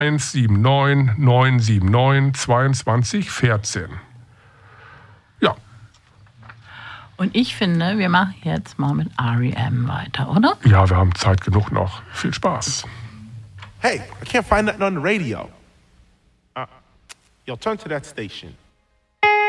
179 979 22 14. Ja. Und ich finde, wir machen jetzt mal mit R.E.M. weiter, oder? Ja, wir haben Zeit genug noch. Viel Spaß. Hey, I can't find nothing on the radio. Yo, turn to that station.